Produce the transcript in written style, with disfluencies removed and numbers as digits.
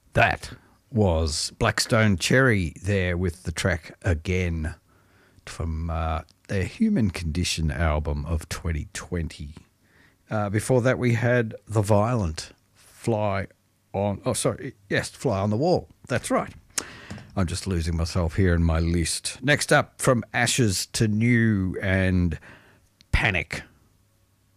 That was Blackstone Cherry there with the track Again from their Human Condition album of 2020. Before that, we had The Violent, Fly on the Wall. That's right. I'm just losing myself here in my list. Next up, from Ashes to New and Panic